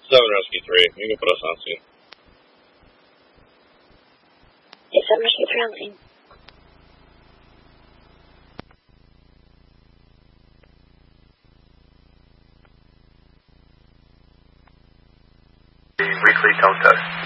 7 Rescue 3. You can put us on scene. Yeah, 7 Rescue 3 on scene. Weekly tone test.